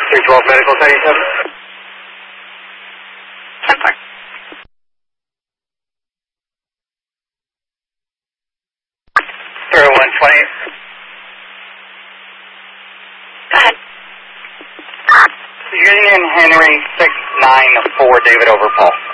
312 Medical 37. 10-4. Sir, 120. Go ahead. Union Henry 694, David over Paul.